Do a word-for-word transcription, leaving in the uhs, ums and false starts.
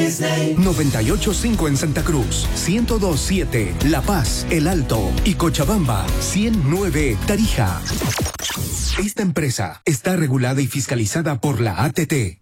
Disney. noventa y ocho punto cinco en Santa Cruz, ciento dos punto siete La Paz, El Alto y Cochabamba, ciento nueve Tarija. Esta empresa está regulada y fiscalizada por la A T T.